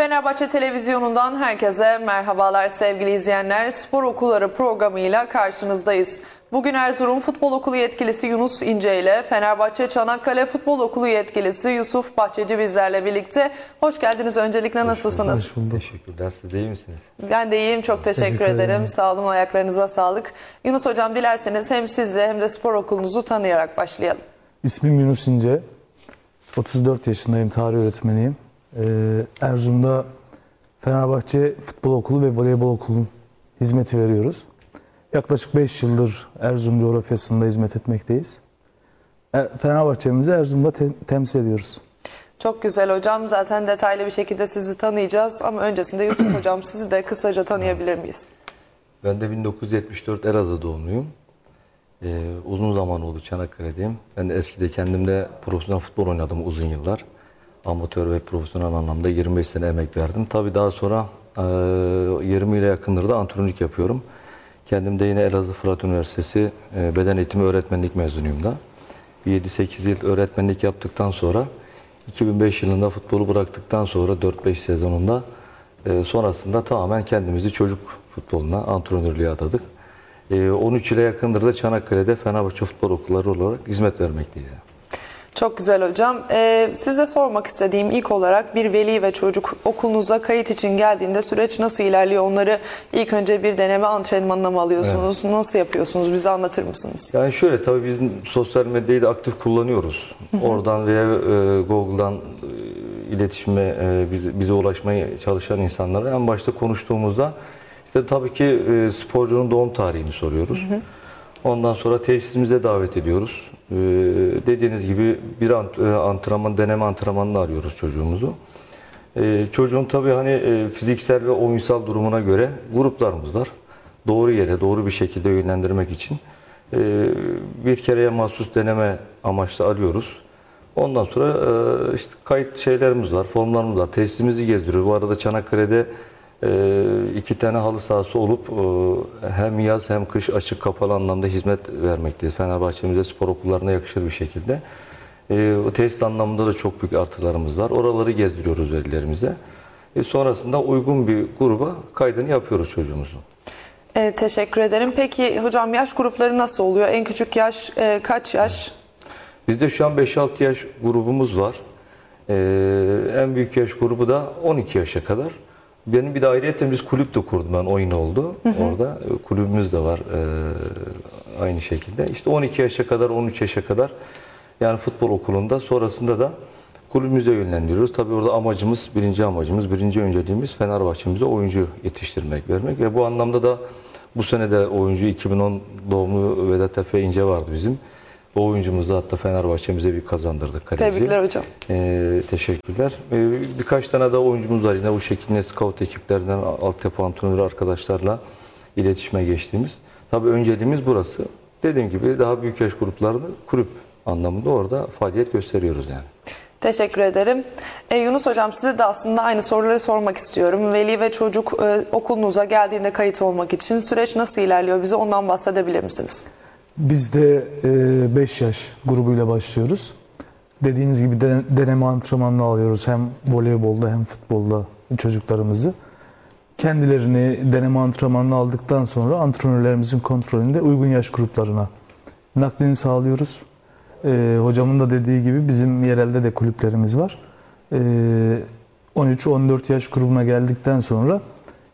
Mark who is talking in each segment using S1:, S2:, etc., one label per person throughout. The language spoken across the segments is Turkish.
S1: Fenerbahçe Televizyonu'ndan herkese merhabalar sevgili izleyenler. Spor Okulları programıyla karşınızdayız. Bugün Erzurum Futbol Okulu yetkilisi Yunus İnce ile Fenerbahçe Çanakkale Futbol Okulu yetkilisi Yusuf Bahçeci bizlerle birlikte. Hoş geldiniz. Öncelikle nasılsınız?
S2: Hoş bulduk. Teşekkürler. Siz de iyi misiniz?
S1: Ben de iyiyim. Çok teşekkür ederim. Sağ olun. Ayaklarınıza sağlık. Yunus Hocam, dilerseniz hem sizi hem de spor okulunuzu tanıyarak başlayalım.
S3: İsmim Yunus İnce. 34 yaşındayım. Tarih öğretmeniyim. Erzurum'da Fenerbahçe Futbol Okulu ve Voleybol Okulu hizmeti veriyoruz. Yaklaşık 5 yıldır Erzurum coğrafyasında hizmet etmekteyiz. Fenerbahçe'mizi Erzurum'da temsil ediyoruz.
S1: Çok güzel hocam. Zaten detaylı bir şekilde sizi tanıyacağız. Ama öncesinde Yusuf Hocam, sizi de kısaca tanıyabilir miyiz?
S2: Ben de 1974 Elazığ doğumluyum. Uzun zaman oldu Çanakkale'deyim. Ben de eskide kendimde profesyonel futbol oynadım uzun yıllar. Amatör ve profesyonel anlamda 25 sene emek verdim. Tabii daha sonra 20 ile yakındır da antrenörlük yapıyorum. Kendim de yine Elazığ Fırat Üniversitesi Beden Eğitimi Öğretmenlik mezunuyum da. 7-8 yıl öğretmenlik yaptıktan sonra 2005 yılında futbolu bıraktıktan sonra 4-5 sezonunda sonrasında tamamen kendimizi çocuk futboluna, antrenörlüğe adadık. 13 ile yakındır da Çanakkale'de Fenerbahçe Futbol Okulları olarak hizmet vermekteyiz.
S1: Çok güzel hocam. Size sormak istediğim ilk olarak, bir veli ve çocuk okulunuza kayıt için geldiğinde süreç nasıl ilerliyor? Onları ilk önce bir deneme antrenmanına mı alıyorsunuz? Evet. Nasıl yapıyorsunuz? Bize anlatır mısınız?
S2: Yani şöyle, tabii biz sosyal medyayı da aktif kullanıyoruz. Oradan veya Google'dan iletişime, bize ulaşmaya çalışan insanlara en başta konuştuğumuzda işte tabii ki sporcunun doğum tarihini soruyoruz. Ondan sonra tesisimize davet ediyoruz. Dediğiniz gibi bir antrenman, deneme antrenmanını arıyoruz çocuğumuzu. Çocuğun tabii hani fiziksel ve oyunsal durumuna göre gruplarımız var. Doğru yere, doğru bir şekilde yönlendirmek için bir kereye mahsus deneme amaçlı arıyoruz. Ondan sonra işte kayıt şeylerimiz var, formlarımız var. Tesisimizi gezdiriyoruz. Bu arada Çanakkale'de 2 tane halı sahası olup hem yaz hem kış açık kapalı anlamda hizmet vermekteyiz. Fenerbahçe'mize, spor okullarına yakışır bir şekilde. O tesis anlamında da çok büyük artılarımız var. Oraları gezdiriyoruz velilerimize. Sonrasında uygun bir gruba kaydını yapıyoruz çocuğumuzun.
S1: Teşekkür ederim. Peki hocam, yaş grupları nasıl oluyor? En küçük yaş kaç yaş?
S2: Bizde şu an 5-6 yaş grubumuz var. En büyük yaş grubu da 12 yaşa kadar. Benim bir de ayrıyeten biz kulüp de kurdum, ben oyun oldu. Orada kulübümüz de var aynı şekilde. İşte 12 yaşa kadar, 13 yaşa kadar yani futbol okulunda, sonrasında da kulübümüze yönlendiriyoruz. Tabii orada amacımız, birinci önceliğimiz Fenerbahçe'mize oyuncu yetiştirmek, vermek ve bu anlamda da bu sene de oyuncu 2010 doğumlu Vedat Efe İnce vardı bizim. O oyuncumuzu hatta Fenerbahçe'mize bir kazandırdık. Kaleci.
S1: Tebrikler hocam.
S2: Teşekkürler. Birkaç tane daha oyuncumuz var. Yine bu şekilde scout ekiplerden, altyapı antrenörü arkadaşlarla iletişime geçtiğimiz. Tabii önceliğimiz burası. Dediğim gibi daha büyük yaş gruplarını kulüp anlamında orada faaliyet gösteriyoruz yani.
S1: Teşekkür ederim. Yunus Hocam, size de aslında aynı soruları sormak istiyorum. Veli ve çocuk okulunuza geldiğinde kayıt olmak için süreç nasıl ilerliyor? Bize ondan bahsedebilir misiniz?
S3: Biz de 5 yaş grubuyla başlıyoruz. Dediğiniz gibi deneme antrenmanını alıyoruz. Hem voleybolda hem futbolda çocuklarımızı. Kendilerini deneme antrenmanını aldıktan sonra antrenörlerimizin kontrolünde uygun yaş gruplarına naklini sağlıyoruz. Hocamın da dediği gibi bizim yerelde de kulüplerimiz var. 13-14 yaş grubuna geldikten sonra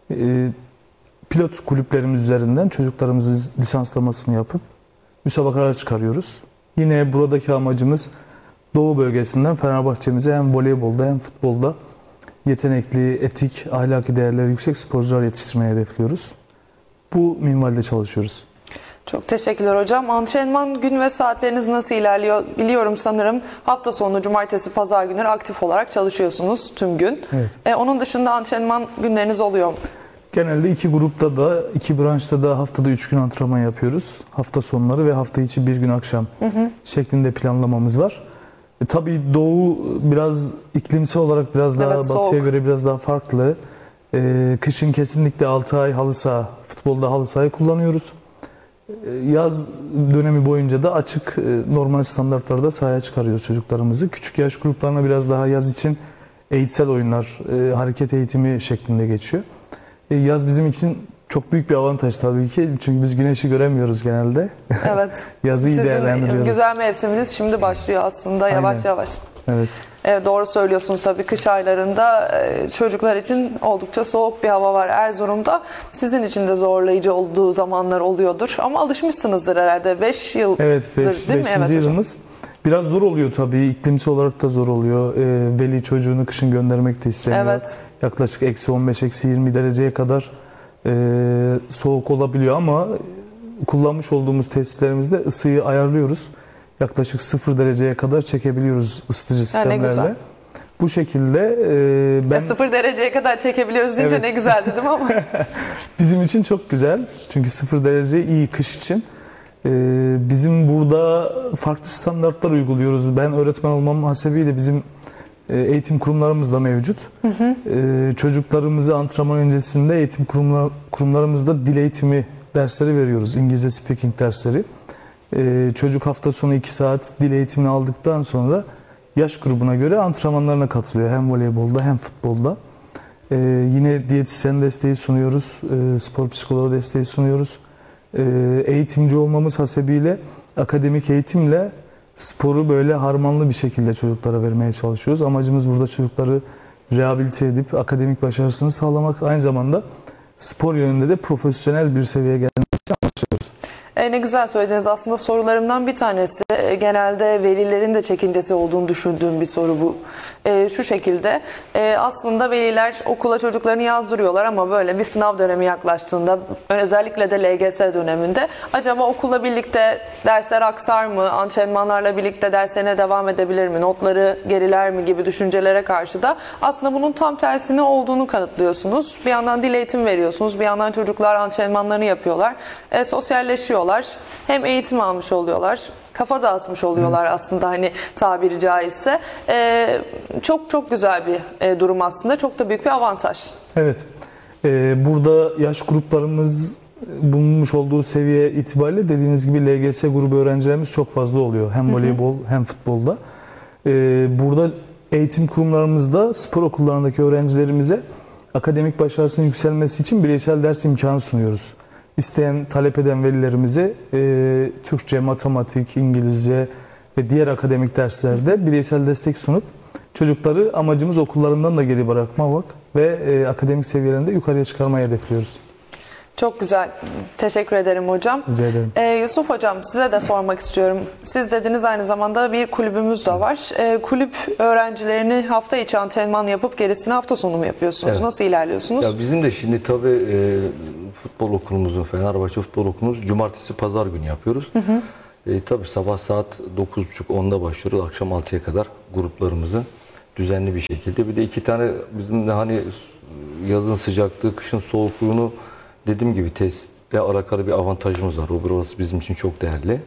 S3: pilot kulüplerimiz üzerinden çocuklarımızın lisanslamasını yapıp müsabakalar çıkarıyoruz. Yine buradaki amacımız Doğu bölgesinden Fenerbahçe'mize hem voleybolda hem futbolda yetenekli, etik, ahlaki değerleri yüksek sporcular yetiştirmeyi hedefliyoruz. Bu minvalde çalışıyoruz.
S1: Çok teşekkürler hocam. Antrenman gün ve saatleriniz nasıl ilerliyor? Biliyorum, sanırım hafta sonu, cumartesi, pazar günleri aktif olarak çalışıyorsunuz tüm gün.
S3: Evet.
S1: Onun dışında antrenman günleriniz oluyor mu?
S3: Genelde 2 grupta da, 2 branşta da haftada 3 gün antrenman yapıyoruz. Hafta sonları ve hafta içi 1 gün akşam şeklinde planlamamız var. Tabii Doğu biraz iklimsel olarak biraz daha batıya göre biraz daha farklı. Kışın kesinlikle 6 ay halı saha, futbolda halı sahayı kullanıyoruz. Yaz dönemi boyunca da açık normal standartlarda sahaya çıkarıyoruz çocuklarımızı. Küçük yaş gruplarına biraz daha yaz için eğitsel oyunlar, hareket eğitimi şeklinde geçiyor. Yaz bizim için çok büyük bir avantaj tabii ki. Çünkü biz güneşi göremiyoruz genelde.
S1: Evet.
S3: Yazı iyi
S1: Sizin
S3: değerlendiriyoruz.
S1: güzel mevsiminiz şimdi başlıyor aslında yavaş
S3: Aynen.
S1: yavaş.
S3: Evet.
S1: Evet, doğru söylüyorsunuz tabii kış aylarında çocuklar için oldukça soğuk bir hava var Erzurum'da. Sizin için de zorlayıcı olduğu zamanlar oluyordur ama alışmışsınızdır herhalde 5 yıldır
S3: Evet,
S1: değil mi?
S3: 5.
S1: Evet hocam.
S3: yılımız. Biraz zor oluyor tabii. İklimsel olarak da zor oluyor. Veli çocuğunu kışın göndermek de istemiyor.
S1: Evet.
S3: Yaklaşık -15, -20 dereceye kadar soğuk olabiliyor ama kullanmış olduğumuz tesislerimizde ısıyı ayarlıyoruz. Yaklaşık 0 dereceye kadar çekebiliyoruz ısıtıcı sistemlerle.
S1: güzel.
S3: Bu şekilde ben
S1: 0 dereceye kadar çekebiliyoruz deyince
S3: Evet.
S1: ne güzel dedim ama.
S3: bizim için çok güzel. Çünkü 0 derece iyi kış için. Bizim burada farklı standartlar uyguluyoruz. Ben öğretmen olmam hasebiyle bizim eğitim kurumlarımız da mevcut. Çocuklarımızı antrenman öncesinde eğitim kurumlarımızda dil eğitimi dersleri veriyoruz. İngilizce speaking dersleri. Çocuk hafta sonu 2 saat dil eğitimini aldıktan sonra yaş grubuna göre antrenmanlarına katılıyor. Hem voleybolda hem futbolda. Yine diyetisyen desteği sunuyoruz. Spor psikoloğu desteği sunuyoruz. Eğitimci olmamız hasebiyle akademik eğitimle sporu böyle harmanlı bir şekilde çocuklara vermeye çalışıyoruz. Amacımız burada çocukları rehabilite edip akademik başarısını sağlamak. Aynı zamanda spor yönünde de profesyonel bir seviyeye gelmesi amaçlıyoruz.
S1: Ne güzel söylediniz. Aslında sorularımdan bir tanesi genelde velilerin de çekincesi olduğunu düşündüğüm bir soru bu. Şu şekilde aslında veliler okula çocuklarını yazdırıyorlar ama böyle bir sınav dönemi yaklaştığında özellikle de LGS döneminde acaba okulla birlikte dersler aksar mı? Antrenmanlarla birlikte derslerine devam edebilir mi? Notları geriler mi gibi düşüncelere karşı da aslında bunun tam tersine olduğunu kanıtlıyorsunuz. Bir yandan dil eğitim veriyorsunuz. Bir yandan çocuklar antrenmanlarını yapıyorlar. Sosyalleşiyorlar. Hem eğitim almış oluyorlar, kafa dağıtmış oluyorlar aslında hani tabiri caizse. Çok çok güzel bir durum aslında. Çok da büyük bir avantaj.
S3: Evet. Burada yaş gruplarımız bulunmuş olduğu seviye itibariyle dediğiniz gibi LGS grubu öğrencilerimiz çok fazla oluyor. Hem voleybol hem futbolda. Burada eğitim kurumlarımızda spor okullarındaki öğrencilerimize akademik başarısının yükselmesi için bireysel ders imkanı sunuyoruz. İsteyen, talep eden velilerimize Türkçe, matematik, İngilizce ve diğer akademik derslerde bireysel destek sunup çocukları amacımız okullarından da geri bırakmamak ve akademik seviyelerinde yukarıya çıkarmayı hedefliyoruz.
S1: Çok güzel. Teşekkür ederim hocam.
S3: Rica ederim.
S1: Yusuf hocam size de sormak istiyorum. Siz dediniz aynı zamanda bir kulübümüz de var. Kulüp öğrencilerini hafta içi antrenman yapıp gerisini hafta sonu mu yapıyorsunuz?
S2: Evet.
S1: Nasıl ilerliyorsunuz?
S2: Ya bizim de şimdi tabii futbol okulumuzun, Fenerbahçe futbol okulumuz cumartesi pazar günü yapıyoruz. Tabii sabah saat 9.30-10'da başlıyoruz. Akşam 6'ya kadar gruplarımızı düzenli bir şekilde. Bir de 2 tane bizim de hani yazın sıcaklığı, kışın soğukluğunu dediğim gibi tesiste alakalı bir avantajımız var. Burası bizim için çok değerli.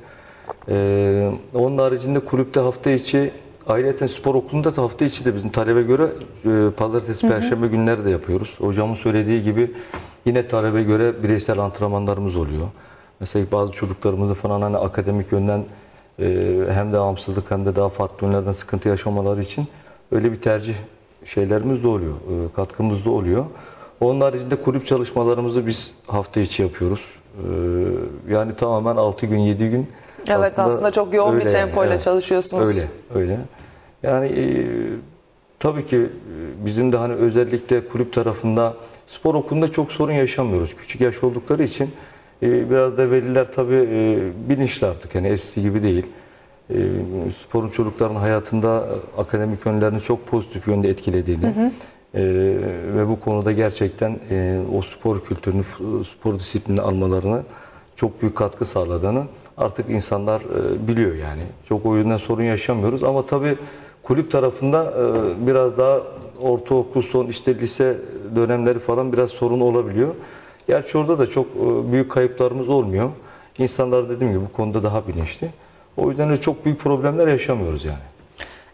S2: Onun haricinde kulüpte hafta içi, ayrıca spor okulunda da hafta içi de bizim talebe göre pazartesi, perşembe günleri de yapıyoruz. Hocamın söylediği gibi yine talebe göre bireysel antrenmanlarımız oluyor. Mesela bazı çocuklarımızın falan hani akademik yönden hem devamsızlık hem de daha farklı yönlerden sıkıntı yaşamaları için öyle bir tercih şeylerimiz de oluyor, katkımız da oluyor. Onun haricinde kulüp çalışmalarımızı biz hafta içi yapıyoruz. Yani tamamen 6 gün, 7 gün.
S1: Evet, aslında çok yoğun bir
S2: öyle
S1: tempoyla
S2: evet,
S1: çalışıyorsunuz.
S2: Öyle. Yani tabii ki bizim de hani özellikle kulüp tarafında spor okulunda çok sorun yaşamıyoruz. Küçük yaş oldukları için biraz da veliler tabii bilinçli artık. Yani eskisi gibi değil. Sporun çocukların hayatında akademik yönlerini çok pozitif yönde etkilediğini ve bu konuda gerçekten o spor kültürünü, spor disiplini almalarını çok büyük katkı sağladığını artık insanlar biliyor yani. Çok o yüzden sorun yaşamıyoruz ama tabii kulüp tarafında biraz daha ortaokul son işte lise dönemleri falan biraz sorun olabiliyor. Gerçi orada da çok büyük kayıplarımız olmuyor. İnsanlar dediğim gibi bu konuda daha bilinçli. O yüzden de çok büyük problemler yaşamıyoruz yani.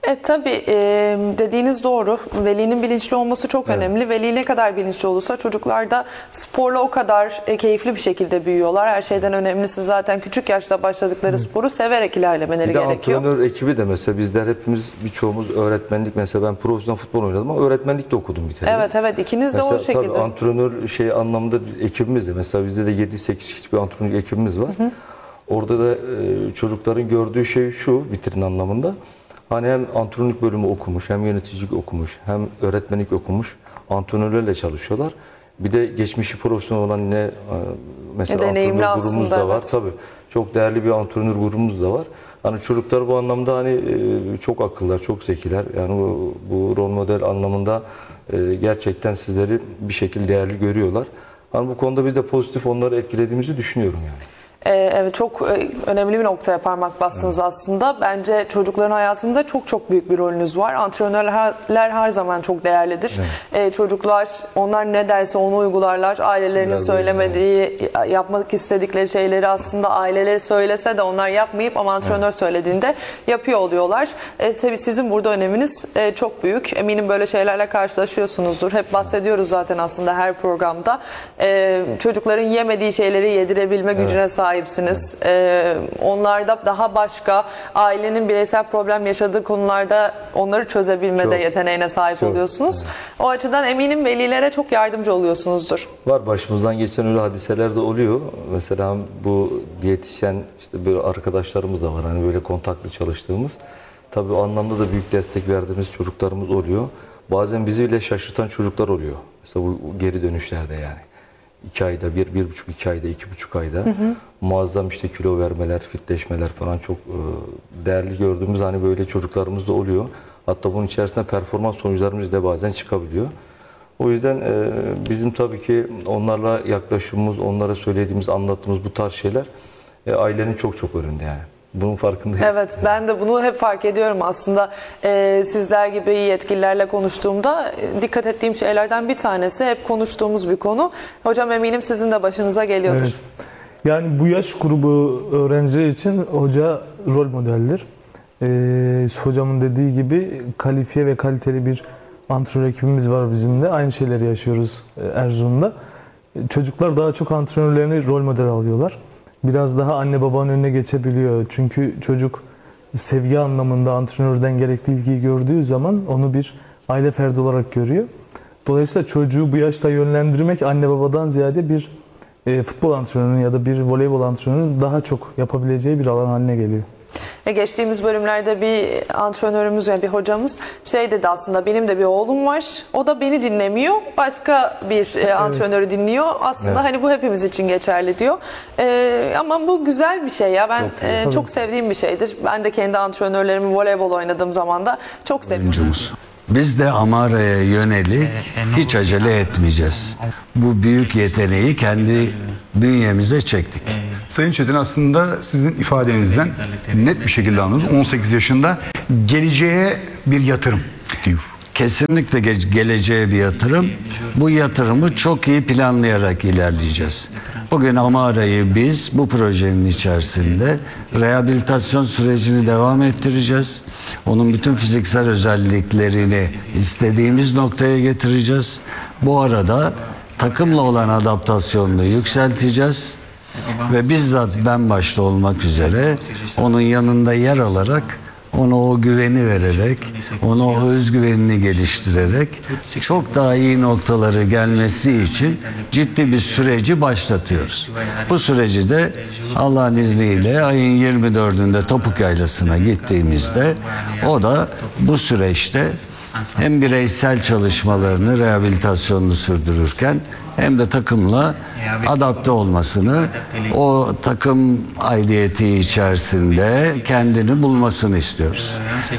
S1: Tabii dediğiniz doğru. Velinin bilinçli olması çok önemli. Veli ne kadar bilinçli olursa çocuklar da sporla o kadar keyifli bir şekilde büyüyorlar. Her şeyden önemlisi zaten küçük yaşta başladıkları sporu severek ilerlemeleri
S2: Bir de
S1: gerekiyor.
S2: antrenör ekibi de mesela bizler hepimiz birçoğumuz öğretmenlik, mesela ben profesyonel futbol oynadım ama öğretmenlik de okudum bir tane.
S1: Evet, ikiniz de
S2: Mesela
S1: o şekilde.
S2: tabii antrenör anlamında ekibimiz de, mesela bizde de 7-8 kişilik bir antrenör ekibimiz var. Orada da çocukların gördüğü şey şu, vitrin anlamında. Hani hem antrenörlük bölümü okumuş, hem yöneticilik okumuş, hem öğretmenlik okumuş antrenörlerle çalışıyorlar. Bir de geçmişi profesyonel olan mesela
S1: deneyimli
S2: antrenör grubumuz
S1: aslında,
S2: da var.
S1: evet.
S2: Tabii çok değerli bir antrenör grubumuz da var. Hani çocuklar bu anlamda hani çok akıllılar, çok zekiler. Yani bu rol model anlamında gerçekten sizleri bir şekilde değerli görüyorlar. Hani bu konuda biz de pozitif onları etkilediğimizi düşünüyorum yani.
S1: Evet, çok önemli bir noktaya parmak bastınız aslında. Bence çocukların hayatında çok büyük bir rolünüz var. Antrenörler her zaman çok değerlidir. Çocuklar, onlar ne derse onu uygularlar. Ailelerinin
S2: Biraz
S1: söylemediği, yapmak istedikleri şeyleri aslında aileleri söylese de onlar yapmayıp ama antrenör söylediğinde yapıyor oluyorlar. Tabii sizin burada öneminiz çok büyük. Eminim böyle şeylerle karşılaşıyorsunuzdur. Hep bahsediyoruz zaten aslında her programda. Çocukların yemediği şeyleri yedirebilme gücüne sahipsiniz. Onlarda daha başka, ailenin bireysel problem yaşadığı konularda onları çözebilmede yeteneğine sahip oluyorsunuz. O açıdan eminim velilere çok yardımcı oluyorsunuzdur.
S2: Var, başımızdan geçen öyle hadiseler de oluyor. Mesela bu diyetisyen böyle arkadaşlarımız da var. Hani böyle kontaklı çalıştığımız. Tabii o anlamda da büyük destek verdiğimiz çocuklarımız oluyor. Bazen bizi bile şaşırtan çocuklar oluyor. Mesela bu geri dönüşlerde yani. 2 ayda, 1,5-2 ayda, 2,5 ayda muazzam kilo vermeler, fitleşmeler falan çok değerli gördüğümüz hani böyle çocuklarımız da oluyor. Hatta bunun içerisinde performans sonuçlarımız da bazen çıkabiliyor. O yüzden bizim tabii ki onlarla yaklaşımımız, onlara söylediğimiz, anlattığımız bu tarz şeyler ailenin çok önünde yani. Bunun farkındayız.
S1: Evet, ben de bunu hep fark ediyorum aslında. Sizler gibi yetkililerle konuştuğumda dikkat ettiğim şeylerden bir tanesi, hep konuştuğumuz bir konu. Hocam eminim sizin de başınıza geliyordur.
S3: Evet. Yani bu yaş grubu öğrenciler için hoca rol modeldir. Hocamın dediği gibi kalifiye ve kaliteli bir antrenör ekibimiz var bizim de. Aynı şeyleri yaşıyoruz Erzurum'da. Çocuklar daha çok antrenörlerini rol model alıyorlar. Biraz daha anne babanın önüne geçebiliyor. Çünkü çocuk sevgi anlamında antrenörden gerekli ilgiyi gördüğü zaman onu bir aile ferdi olarak görüyor. Dolayısıyla çocuğu bu yaşta yönlendirmek anne babadan ziyade bir futbol antrenörünün ya da bir voleybol antrenörünün daha çok yapabileceği bir alan haline geliyor.
S1: Geçtiğimiz bölümlerde bir antrenörümüz, yani bir hocamız dedi aslında, benim de bir oğlum var. O da beni dinlemiyor. Başka bir antrenörü dinliyor. Aslında hani bu hepimiz için geçerli diyor. Ama bu güzel bir şey ya. Ben çok sevdiğim bir şeydir. Ben de kendi antrenörlerimi voleybol oynadığım zaman da çok seviyorum.
S4: Biz de Amara'ya yönelik hiç acele etmeyeceğiz. Bu büyük yeteneği kendi bünyemize çektik.
S5: Sayın Çetin, aslında sizin ifadenizden net bir şekilde anlıyoruz. 18 yaşında geleceğe bir yatırım diyor.
S4: Kesinlikle geleceğe bir yatırım. Bu yatırımı çok iyi planlayarak ilerleyeceğiz. Bugün Amara'yı biz bu projenin içerisinde rehabilitasyon sürecini devam ettireceğiz. Onun bütün fiziksel özelliklerini istediğimiz noktaya getireceğiz. Bu arada takımla olan adaptasyonunu yükselteceğiz. Ve bizzat ben başta olmak üzere onun yanında yer alarak, ona o güveni vererek, ona o özgüvenini geliştirerek çok daha iyi noktaları gelmesi için ciddi bir süreci başlatıyoruz. Bu süreci de Allah'ın izniyle ayın 24'ünde Topuk Yaylası'na gittiğimizde o da bu süreçte hem bireysel çalışmalarını, rehabilitasyonunu sürdürürken hem de takımla adapte olmasını, o takım aidiyeti içerisinde kendini bulmasını istiyoruz.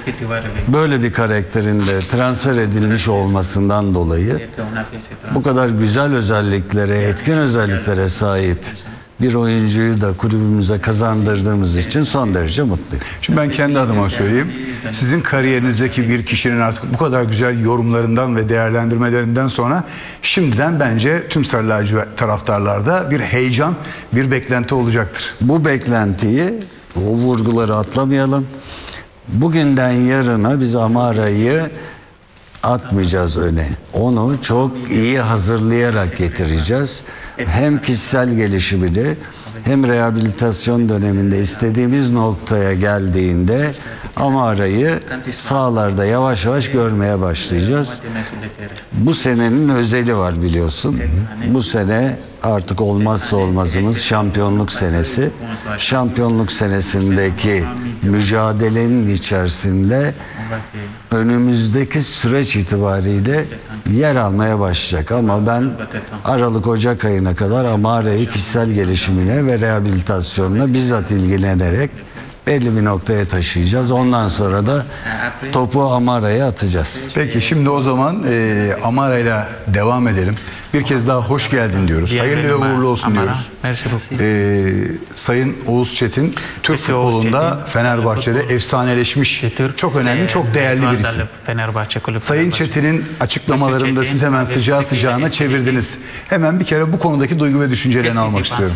S4: Böyle bir karakterin de transfer edilmiş olmasından dolayı bu kadar güzel özelliklere, etkin özelliklere sahip bir oyuncuyu da kulübümüze kazandırdığımız için son derece mutluyum.
S5: Şimdi ben kendi adıma söyleyeyim. Sizin kariyerinizdeki bir kişinin artık bu kadar güzel yorumlarından ve değerlendirmelerinden sonra şimdiden bence tüm sarı lacivert taraftarlarda bir heyecan, bir beklenti olacaktır.
S4: Bu beklentiyi, o vurguları atlamayalım. bugünden yarına biz Amara'yı atmayacağız öne. Onu çok iyi hazırlayarak getireceğiz. Hem kişisel gelişimini hem rehabilitasyon döneminde istediğimiz noktaya geldiğinde Amara'yı sahalarda yavaş yavaş görmeye başlayacağız. Bu senenin özeli var biliyorsun. Bu sene artık olmazsa olmazımız şampiyonluk senesi. Şampiyonluk senesindeki mücadelenin içerisinde önümüzdeki süreç itibariyle yer almaya başlayacak. Ama ben Aralık-Ocak ayına kadar Amara'yı kişisel gelişimine ve rehabilitasyonuna bizzat ilgilenerek belli bir noktaya taşıyacağız. Ondan sonra da topu Amara'ya atacağız.
S5: Peki şimdi o zaman Amara'yla devam edelim. Bir kez daha hoş geldin diyoruz. Hayırlı ve uğurlu olsun diyoruz. Sayın Oğuz Çetin, Türk futbolunda Fenerbahçe'de efsaneleşmiş, çok önemli, çok değerli bir isim. Sayın Çetin'in açıklamalarında siz hemen sıcağı sıcağına çevirdiniz. Hemen bir kere bu konudaki duygu ve düşüncelerini almak istiyorum.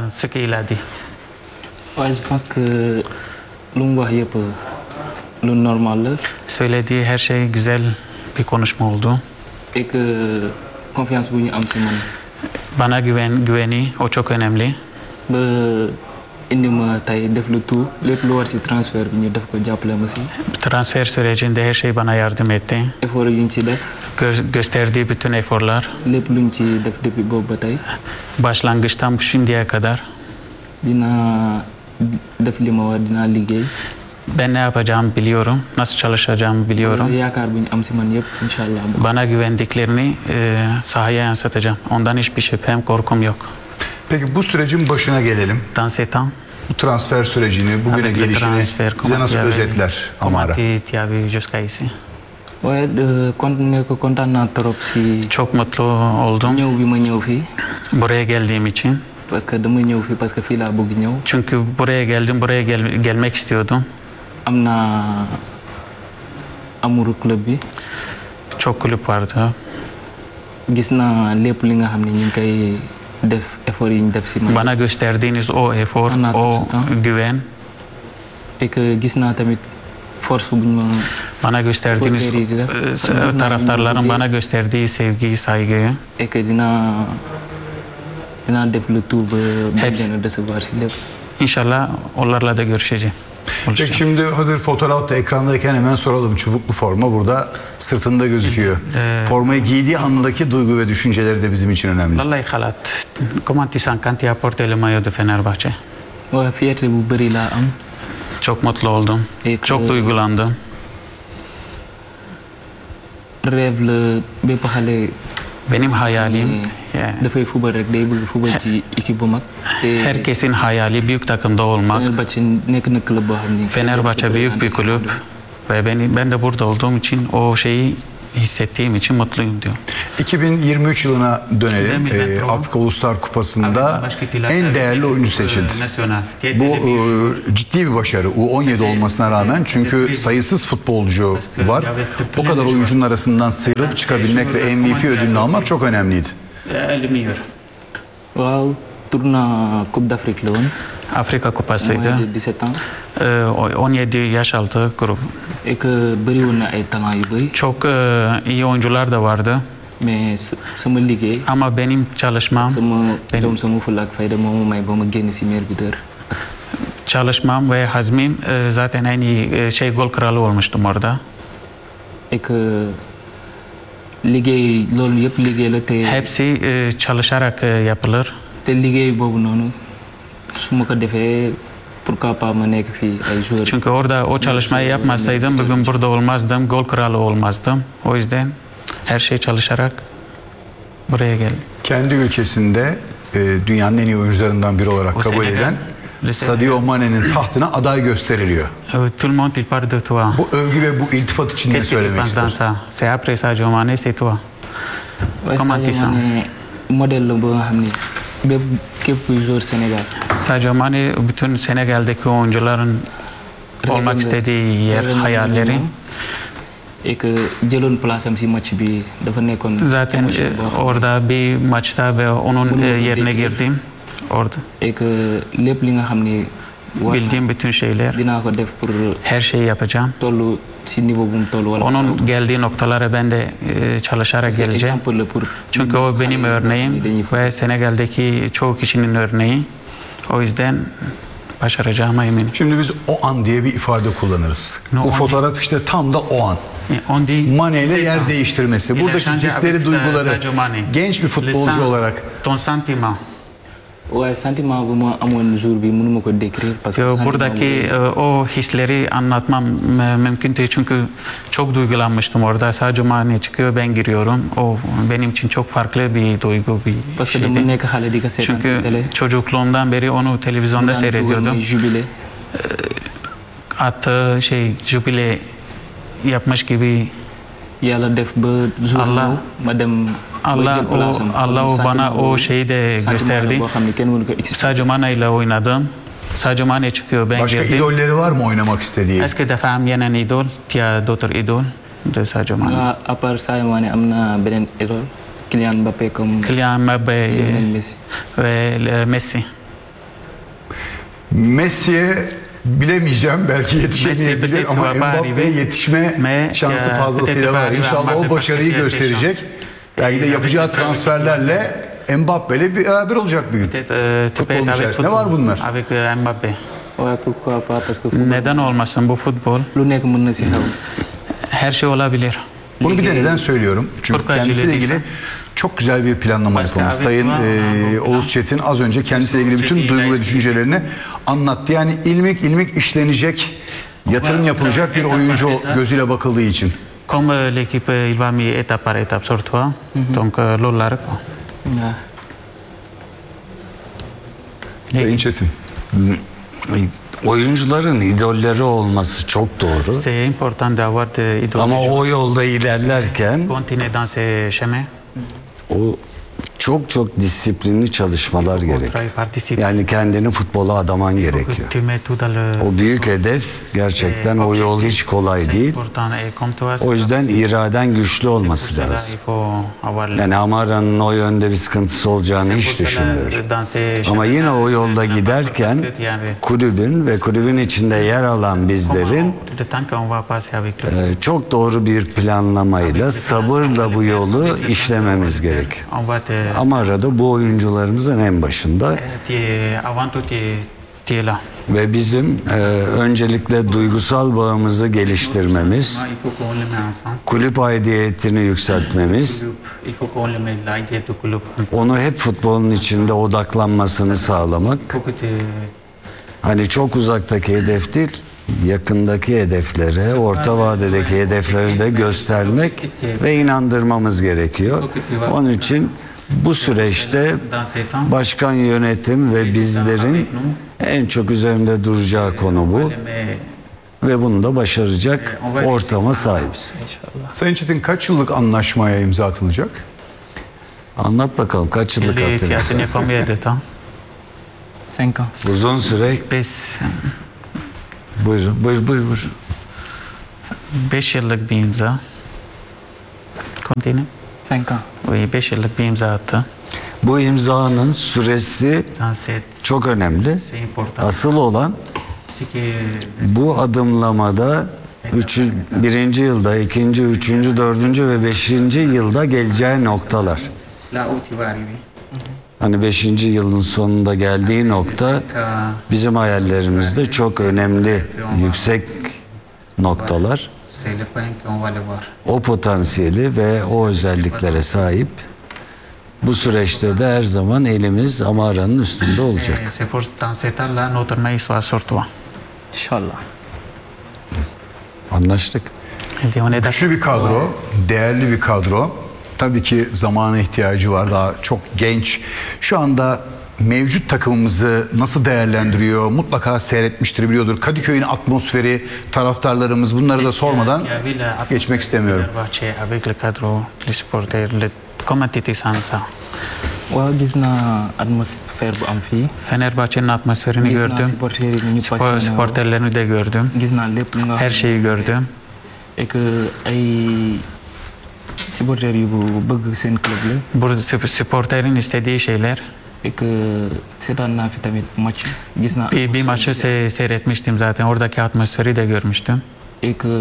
S6: Je pense que lu wax yëpp lu normal la
S7: Söylediği her şey güzel bir konuşma oldu.
S6: et que confiance bu ñu am si man
S7: Bana güveni o çok önemli.
S6: ba indi ma tey def lu tout lépp lu war si transfert bi ñu def ko jàppale ma si
S7: Transfer sürecinde her şey bana yardım etti.
S6: effort yi ñu ci def
S7: Gösterdiği bütün eforlar
S6: lépp lu ñu ci def depuis boobu ba tey
S7: başlangıçtan şimdiye kadar
S6: dinaa def li ma war dinaa liggéey
S7: ben ne yapacağımı biliyorum, nasıl çalışacağımı biliyorum.
S6: yaakaar bu ñu am si man yëpp incha allah
S7: Bana güvendiklerini sahaya yansıtacağım. Ondan hiçbir şüphem, korkum yok.
S5: Peki bu sürecin başına gelelim.
S7: Dans ces temps,
S5: Bu transfer sürecini, bugüne
S7: avec le
S5: gelişini
S7: transfert,
S5: bize nasıl
S7: comment
S5: özetler Amara?
S7: tu as vu jusqu'à ici?
S6: waaye kontaan naa trop si
S7: Çok mutlu oldum
S6: ñëw bi ma ñëw fii
S7: buraya geldiğim için.
S6: parce que dama ñëw fii parce que fii laa bëgg ñëw
S7: Çünkü buraya geldim, gelmek istiyordum.
S6: am naa amuru club bi
S7: Çok kulüp vardı.
S6: gis naa lépp li nga xam ne ñu ngi koy def effort yi ñu def si man
S7: Bana gösterdiğiniz o efor,
S6: Anlattım
S7: o
S6: sultan.
S7: güven,
S6: et que gis naa tamit force bu ñu ma
S7: bana gösterdiğiniz
S6: Supporteri de.
S7: taraftarların bana gösterdiği sevgiyi, saygıyı
S6: et que dinaa def le tout ba
S7: Hepsi.
S6: leen recevoir si lépp
S7: İnşallah onlarla da görüşeceğim.
S5: Peki şimdi hazır fotoğrafta ekrandayken hemen soralım. Çubuklu forma burada sırtında gözüküyor. Formayı giydiği andaki duygu ve düşünceleri de bizim için önemli.
S7: Vallahi Khalat, comment tu sens quand tu as porté le maillot de Fenerbahçe?
S6: waaye fierté bu bëri laa am
S7: Çok mutlu oldum, çok duygulandım.
S6: rêve la bépp xale
S7: Benim hayalim, yani
S6: dafay fubal rek day bëgg fubal ci équipe bu mag te
S7: herkesin hayali büyük takımda olmak.
S6: Fenerbahçe nekk na club boo xam ne
S7: Fenerbahçe büyük bir kulüp ve ben de burada olduğum için o şeyi hissettiğim için mutluyum diyor.
S5: 2023 yılına dönelim. Afrika Uluslar Kupası'nda en değerli oyuncu seçildi. Bu ciddi bir başarı. U17 olmasına rağmen çünkü sayısız futbolcu var. O kadar oyuncunun arasından sıyrılıp çıkabilmek ve MVP ödülünü almak çok önemliydi.
S6: waaw tournoi Coupe d'Afrique la woon
S7: Afrika Kupası'ydı.
S6: moins de 17 ans
S7: 17 yaş altı grup.
S6: et que bëri woon na ay talent yu bëri
S7: Çok iyi oyuncular da vardı.
S6: mais sama liggéey
S7: Ama benim çalışmam,
S6: sama fulla ak fayda moo ma may ba ma génn si meilleur buteur
S7: çalışmam ve hazmim zaten en iyi gol kralı olmuştum orada.
S6: et que liggéey loolu yëpp liggéey la te
S7: Hepsi çalışarak yapılır.
S6: te liggéey boobu noonu su ma ko defee pourquoi pas ma nekk fii ay joueur
S7: Çünkü orada o çalışmayı yapmasaydım bugün burada olmazdım, gol kralı olmazdım. O yüzden her şey çalışarak buraya geldim.
S5: Kendi ülkesinde dünyanın en iyi oyuncularından biri olarak kabul edilen Sadio Mane'nin tahtına aday gösteriliyor.
S7: Tout le monde il parle de toi.
S5: Bu övgü ve bu iltifat için ne
S7: Qu'est-ce que tu
S5: söylemek
S7: penses dans
S5: ister?
S7: ça? C'est après Sadio Mané, c'est toi.
S6: waaye
S7: Comment tu
S6: Sadio
S7: sens?
S6: Mané modèle la boo xam ne bépp képp kuy joueur Sénégal
S7: Sadio Mané bütün Senegal'deki oyuncuların olmak istediği yer, hayalleri.
S6: et que jëloon place am si match bi dafa nekkoon
S7: Zaten
S6: émotion boo xam ne
S7: orada bir maçta ve onun yerine girdim. Orada.
S6: et que lépp li nga xam ne
S7: bildiğim bütün şeyler,
S6: dinaa ko def pour
S7: her şeyi yapacağım.
S6: tollu si niveau bu mu toll wala
S7: Onun geldiği noktalara ben de çalışarak geleceğim.
S6: exemple la pour
S7: Çünkü o benim örneğim ve Senegal'deki çoğu kişinin örneği. O yüzden başaracağıma eminim.
S5: Şimdi biz o an diye bir ifade kullanırız.
S7: No,
S5: Bu
S7: on
S5: fotoğraf işte tam da o an.
S7: On dit,
S5: Mane ile
S7: c'est
S5: yer
S7: ça.
S5: değiştirmesi.
S7: Il a
S5: Buradaki
S7: changé
S5: hisleri,
S7: avec
S5: duyguları
S7: Sadio Mane.
S5: genç bir futbolcu
S7: Le
S5: olarak
S7: ton sentiment.
S6: waaye sentiment bu ma amoon jour bi mënuma ko décrire parce que sentiment
S7: Buradaki o hisleri anlatmam mümkün değil çünkü çok duygulanmıştım orada. Sadio Mane çıkıyor, ben giriyorum. O benim için çok farklı bir duygu, bir
S6: parce que dama
S7: şeydi.
S6: nekk xale di ko seetaan
S7: Çünkü
S6: ci télé
S7: çocukluğumdan beri onu televizyonda seyrediyordum.
S6: jubilé
S7: Attığı jubile yapmış gibi
S6: yàlla def ba jour
S7: Allah-
S6: ñëw ma dem ba
S7: Allah
S6: jël place am.
S7: Allah
S6: Sentiment
S7: bana o
S6: boobu,
S7: şeyi de
S6: sentiment la
S7: gösterdi.
S6: boo xam ne kenn mënu ko expliquer.
S7: Sadio Mane ile oynadım. Sadio Mane çıkıyor, ben
S5: başka
S7: girdim.
S5: idolleri var mı oynamak istediği?
S7: Est-ce que dafa am yeneen idol? Tu as d'autres idoles de Sadio Mane?
S6: Nga à part Sadio Mané am na beneen idole Kylian Mbappé comme
S7: Kylian Mbappé
S6: Lionel Messi.
S7: ve Messi.
S5: Messi'ye bilemeyeceğim. Belki yetişemeyebilir
S7: Messi
S5: ama
S7: peut-être va
S5: Mbappe'ye
S7: arriver.
S5: yetişme
S7: Mais,
S5: şansı
S7: peut-être
S5: fazlasıyla
S7: va
S5: var.
S7: arriver
S5: İnşallah
S7: à
S5: o
S7: Mbappé
S5: başarıyı
S7: parce qu'il y a ses
S5: gösterecek.
S7: chances.
S5: Belki de
S7: Et
S5: yapacağı
S7: avec le
S5: transferlerle Mbappe ile beraber olacak bir gün.
S7: Peut-être tu peux
S5: Futbolun
S7: être avec
S5: içerisinde var bunlar.
S7: avec Mbappé.
S6: waaye pourquoi pas parce que football
S7: Neden olmasın bu futbol?
S6: lu nekk mën na si xew.
S7: Her şey olabilir.
S5: Bunu bir de neden söylüyorum? Çünkü
S7: Pourquoi
S5: kendisiyle
S7: je le dis
S5: ilgili çok güzel bir planlama
S7: Başka
S5: yapılmış.
S7: abi
S5: Sayın
S7: var mı?
S5: Oğuz Çetin az önce kendisiyle ilgili bütün duygu ve düşüncelerini anlattı. Yani ilmik ilmik işlenecek, yatırım yapılacak bir oyuncu gözüyle bakıldığı için.
S7: Comme l'équipe il va mis étape par étape sur toi. Donc loolu la rek.
S6: waaw
S5: Sayın Çetin.
S4: Oyuncuların idolleri olması çok doğru.
S7: C'est important d'avoir des idoles.
S4: Ama o yolda ilerlerken
S7: Continuer dans ces chemins.
S4: o çok disiplinli çalışmalar gerekiyor.
S7: Travail participe.
S4: Yani kendini futbola adaman gerekiyor.
S7: Tu mets tout dans le...
S4: O büyük hedef gerçekten o yol hiç kolay değil.
S7: important. Et comme toi,
S4: O yüzden iraden güçlü olması
S7: il
S4: lazım.
S7: faut avoir le...
S4: Yani Amara'nın o yönde bir sıkıntısı olacağını hiç düşünmüyorum.
S7: Dans ces
S4: Ama
S7: chemins,
S4: yine o yolda giderken
S7: yani
S4: kulübün ve kulübün içinde yer alan bizlerin
S7: le temps qu'on va passer avec le...
S4: çok doğru bir planlamayla, sabırla bu yolu işlememiz gerekiyor.
S7: On va te...
S4: Amara da bu oyuncularımızın en başında
S7: Avant tout, tu es là.
S4: ve bizim öncelikle duygusal bağımızı geliştirmemiz,
S7: Il faut qu'on le mette ensemble.
S4: kulüp aidiyetini yükseltmemiz,
S7: Il faut qu'on le mette l'idée du club.
S4: onu hep futbolun içinde odaklanmasını sağlamak.
S7: Il faut que tu...
S4: Hani çok uzaktaki hedef değil, yakındaki hedeflere, orta vadedeki hedefleri de göstermek ve inandırmamız gerekiyor. Onun için bu süreçte
S7: Dans ces temps,
S4: başkan yönetim ve bizlerin en çok üzerinde duracağı konu bu
S7: mais
S4: ve bunu da başaracak ortama sahibiz.
S5: Sayın Çetin kaç yıllık anlaşmaya imza atılacak?
S4: Anlat bakalım kaç yıllık
S7: tu as
S4: hatırlıyorsun?
S7: tenu combien de temps?
S6: 5 ans.
S4: Uzun süre. Buyur.
S7: 5 yıllık bir imza. Continue.
S6: 5 ans.
S7: Oui, 5 yıllık bir imza attı.
S4: Bu imzanın süresi
S7: Dans cette...
S4: çok önemli.
S7: C'est important.
S4: Asıl olan
S7: C'est que
S4: bu adımlamada birinci yılda, ikinci, üçüncü, dördüncü ve beşinci yılda geleceği noktalar.
S7: là où tu vas arriver.
S4: Hani beşinci yılın sonunda geldiği nokta bizim hayallerimizde çok önemli, yüksek noktalar.
S7: C'est le point qu'on va le voir.
S4: O potansiyeli ve o özelliklere sahip. Bu süreçte de her zaman elimiz Amara'nın üstünde olacak.
S7: Et c'est pour dans cet temps-là, notre main soit sur toi.
S6: Inch'Allah.
S4: Anlaştık.
S7: Il dit, on est d'accord.
S5: Güçlü bir kadro, değerli bir kadro. Tabii ki zamana ihtiyacı var. Daha çok genç. Şu anda mevcut takımımızı nasıl değerlendiriyor? Mutlaka seyretmiştir, biliyordur. Kadıköy'ün atmosferi, taraftarlarımız, bunları da sormadan geçmek istemiyorum.
S7: Fenerbahçe avec le cadre, les supporters, comment tu te sens ça?
S6: waaw gis naa atmosphère bu am fii.
S7: Fenerbahçe'nin atmosferini
S6: Gis naa
S7: gördüm.
S6: supporters yi ñu passionné woo.
S7: Supporterlerini de gördüm.
S6: Gis naa lépp lu nga
S7: Her şeyi gördüm.
S6: et que ay supporters yu bëgg seen club la.
S7: Burada supporterin istediği şeyler.
S6: et que seetaan naa fi tamit match gis naa
S7: Bir maçı seyretmiştim zaten. Oradaki atmosferi de görmüştüm.
S6: et que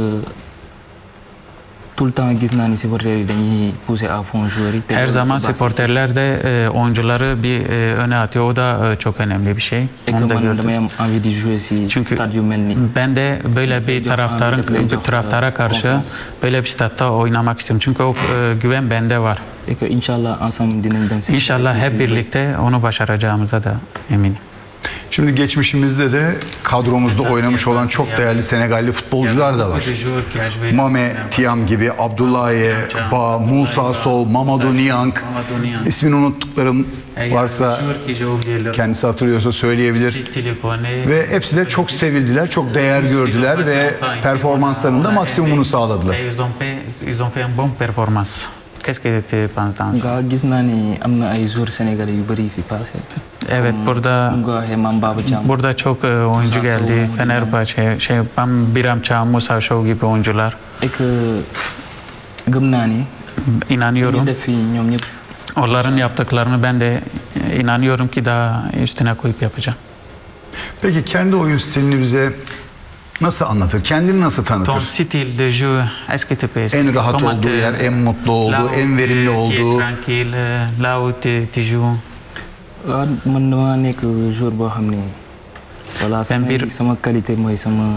S6: tout le temps gis naa ni supporters yi dañuy pousser à fond joueurs yi.
S7: Her zaman sporterler de oyuncuları bir öne atıyor. O da çok önemli bir şey.
S6: Et que
S7: Onu da
S6: man
S7: gördüm.
S6: damay am envie de jouer si
S7: Çünkü
S6: stade yu mel ni.
S7: ben de böyle bir taraftara karşı böyle bir statta oynamak istiyorum. Çünkü o güven bende var.
S6: Et que inşallah ensemble dinañ dem si.
S7: İnşallah hep birlikte onu başaracağımıza da eminim.
S5: Şimdi geçmişimizde de kadromuzda oynamış olan çok değerli Senegalli futbolcular da var. Mame Thiam gibi, Abdoulaye Ba, Musa Sow, Mamadou Niang. İsmini unuttuklarım varsa kendisi hatırlıyorsa söyleyebilir. Ve hepsi de çok sevildiler, çok değer gördüler ve performanslarında maksimumunu sağladılar.
S7: Ils ont fait un bon performance. Qu'est-ce que tu penses dans ça?
S6: Nga gis naa ni am na ay joueurs sénégalais yu bëri fi passé.
S7: Evet, burada
S6: Nga Hemam Baba Thiam.
S7: burada çok oyuncu geldi. Fenerbahçe, Biram Çağ, Musa Show gibi oyuncular.
S6: Et que gëm naa ni
S7: İnanıyorum.
S6: ñu def fi ñoom ñëpp
S7: Onların yaptıklarını ben de inanıyorum ki daha üstüne koyup yapacağım.
S5: Peki kendi oyun stilini bize nasıl anlatır? Kendini nasıl
S7: Ton
S5: tanıtır?
S7: stil de jeu, est-ce que tu peux
S5: En rahat olduğu yer, en mutlu olduğu, en verimli olduğu.
S7: Tranquille, là où tu joues.
S6: waaw man dama nekk joueur boo xam ne voilà sama qualité mooy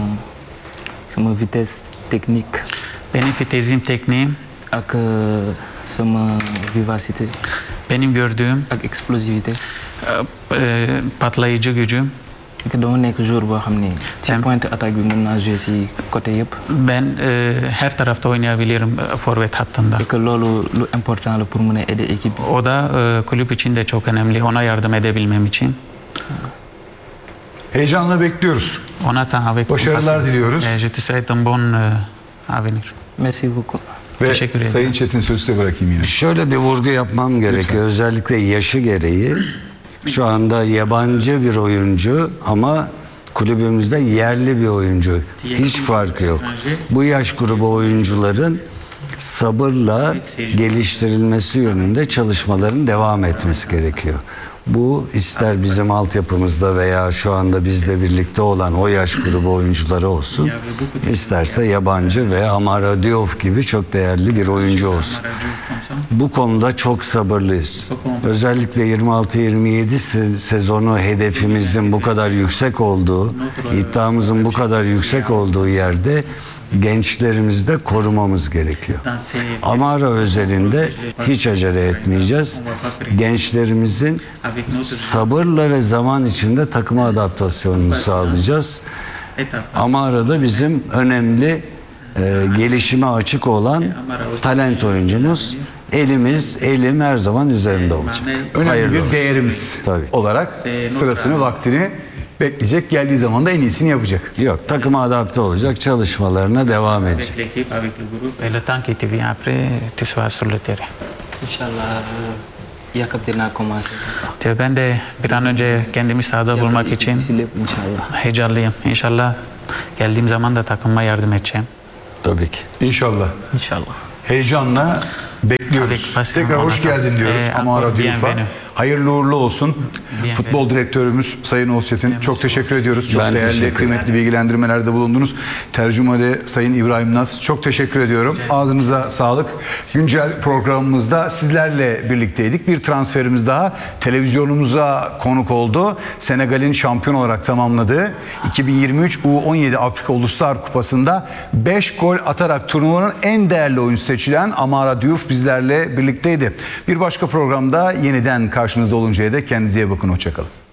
S6: sama vitesse technique
S7: Benim fitezim tekniğim,
S6: ak sama vivacité
S7: benim gördüğüm
S6: ak explosivité.
S7: patlayıcı gücüm.
S6: et dama nekk joueur boo xam ne ci pointe attaque bi mën naa jouer si côté yëpp.
S7: Ben her tarafta oynayabilirim forvet hattında.
S6: et que loolu lu important la pour mën a aider équipe.
S7: O da kulüp için de çok önemli. Ona yardım edebilmem için.
S5: Heyecanla bekliyoruz.
S7: On attend avec
S5: Başarılar diliyoruz.
S7: Je te souhaite un bon avenir.
S6: Merci beaucoup.
S5: Ve
S7: Teşekkür ederim.
S5: Sayın Çetin sözü size bırakayım yine.
S4: Şöyle bir vurgu yapmam gerekiyor. Özellikle yaşı gereği. Şu anda yabancı bir oyuncu ama kulübümüzde yerli bir oyuncu. Hiç farkı yok. Bu yaş grubu oyuncuların sabırla geliştirilmesi yönünde çalışmaların devam etmesi gerekiyor. Bu ister bizim altyapımızda veya şu anda bizle birlikte olan o yaş grubu oyuncuları olsun, isterse yabancı ve Amara Diop gibi çok değerli bir oyuncu olsun. Bu konuda çok sabırlıyız. Özellikle 26-27 sezonu hedefimizin bu kadar yüksek olduğu, iddiamızın bu kadar yüksek olduğu yerde gençlerimizi de korumamız gerekiyor. Amara özelinde hiç acele etmeyeceğiz. Gençlerimizin sabırla ve zaman içinde takıma adaptasyonunu sağlayacağız. Amara'da bizim önemli gelişime açık olan talent oyuncumuz. Elim her zaman üzerinde olacak.
S5: Önemli
S4: Hayırlı
S5: bir
S4: olsun.
S5: değerimiz
S4: Tabii.
S5: olarak sırasını, vaktini bekleyecek. Geldiği zaman da en iyisini yapacak.
S4: Yok, takıma adapte olacak, çalışmalarına devam edecek.
S7: Avec l'équipe, avec le groupe. Et le temps que tu viens après, tu sois sur le terrain.
S6: inşallah yakıp naa commencé.
S7: Ben de bir an önce kendimi sahada bulmak için
S6: si lépp inşallah.
S7: heyecanlıyım. İnşallah geldiğim zaman da takımıma yardım edeceğim.
S4: Tabii ki.
S5: İnşallah.
S6: inşallah.
S5: Heyecanla bekliyoruz.
S7: Avec passion.
S5: Tekrar hoş geldin diyoruz Amara
S7: Encore
S5: Diouf'a.
S7: bienvenue.
S5: Hayırlı uğurlu olsun.
S7: Bienvenue.
S5: Futbol direktörümüz Sayın Oğuz Çetin, çok teşekkür ediyoruz. Çok
S4: Ben
S5: değerli,
S4: teşekkür
S5: kıymetli bilgilendirmelerde bulundunuz. Tercümeli Sayın İbrahim Naz, çok teşekkür ediyorum. Ağzınıza sağlık. Güncel programımızda sizlerle birlikteydik. Bir transferimiz daha televizyonumuza konuk oldu. Senegal'in şampiyon olarak tamamladığı 2023 U17 Afrika Uluslar Kupası'nda 5 gol atarak turnuvanın en değerli oyuncusu seçilen Amara Diouf bizlerle birlikteydi. Bir başka programda yeniden karşınızda oluncaya dek kendinize iyi bakın. Hoşçakalın.